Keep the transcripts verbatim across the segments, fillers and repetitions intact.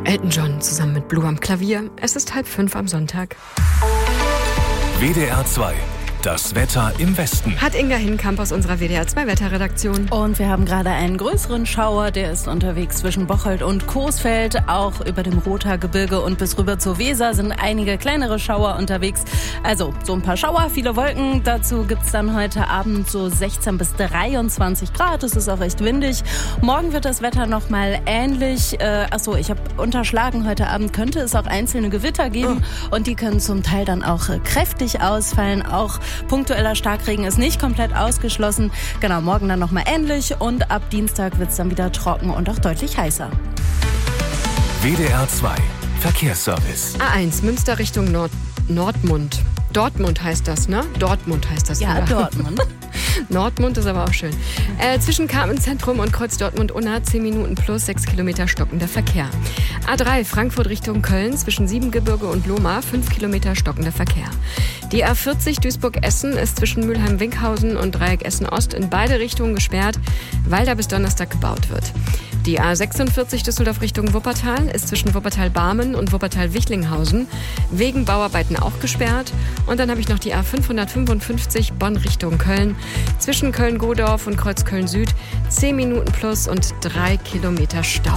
Elton John zusammen mit Blue am Klavier. Es ist halb fünf am Sonntag. W D R zwei. Das Wetter im Westen. Hat Inga Hinkamp aus unserer W D R zwei Wetterredaktion. Und wir haben gerade einen größeren Schauer, der ist unterwegs zwischen Bocholt und Coesfeld. Auch über dem Rothaargebirge und bis rüber zur Weser sind einige kleinere Schauer unterwegs. Also so ein paar Schauer, viele Wolken. Dazu gibt es dann heute Abend so sechzehn bis dreiundzwanzig Grad. Es ist auch recht windig. Morgen wird das Wetter nochmal ähnlich. Äh, achso, ich habe unterschlagen, heute Abend könnte es auch einzelne Gewitter geben. Oh. Und die können zum Teil dann auch äh, kräftig ausfallen. Auch punktueller Starkregen ist nicht komplett ausgeschlossen. Genau, morgen dann nochmal ähnlich und ab Dienstag wird es dann wieder trocken und auch deutlich heißer. W D R zwei Verkehrsservice. A eins, Münster Richtung Nord- Nordmund. Dortmund heißt das, ne? Dortmund heißt das. Ja, wieder. Dortmund. Nordmund ist aber auch schön. Äh, zwischen Karmen-Zentrum und Kreuz Dortmund-Unna zehn Minuten plus sechs Kilometer stockender Verkehr. A drei, Frankfurt Richtung Köln, zwischen Siebengebirge und Lohmar fünf Kilometer stockender Verkehr. Die A vierzig Duisburg-Essen ist zwischen Mülheim-Winkhausen und Dreieck Essen-Ost in beide Richtungen gesperrt, weil da bis Donnerstag gebaut wird. Die A sechsundvierzig Düsseldorf Richtung Wuppertal ist zwischen Wuppertal-Barmen und Wuppertal-Wichlinghausen wegen Bauarbeiten auch gesperrt. Und dann habe ich noch die A fünfhundertfünfundfünfzig Bonn Richtung Köln zwischen Köln-Godorf und Kreuz Köln-Süd zehn Minuten plus und drei Kilometer Stau.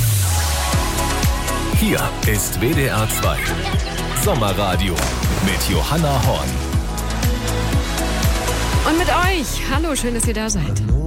Hier ist W D R zwei Sommerradio mit Johanna Horn. Und mit euch. Hallo, schön, dass ihr da seid.